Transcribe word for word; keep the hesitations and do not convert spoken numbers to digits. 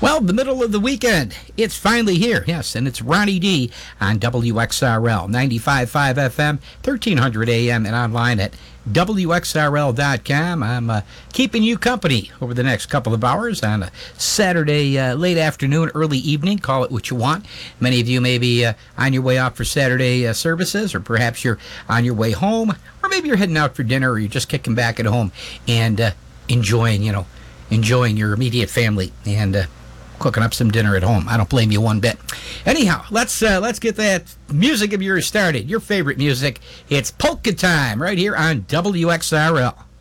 Well, the middle of the weekend, it's finally here. Yes, and it's Ronnie D on W X R L, ninety-five point five F M, thirteen hundred A M, and online at W X R L dot com. I'm uh, keeping you company over the next couple of hours on a Saturday uh, late afternoon, early evening. Call it what you want. Many of you may be uh, on your way off for Saturday uh, services, or perhaps you're on your way home, or maybe you're heading out for dinner, or you're just kicking back at home and uh, enjoying, you know, enjoying your immediate family and uh, cooking up some dinner at home. I don't blame you one bit. Anyhow, let's uh, let's get that music of yours started. Your favorite music. It's polka time right here on W X R L.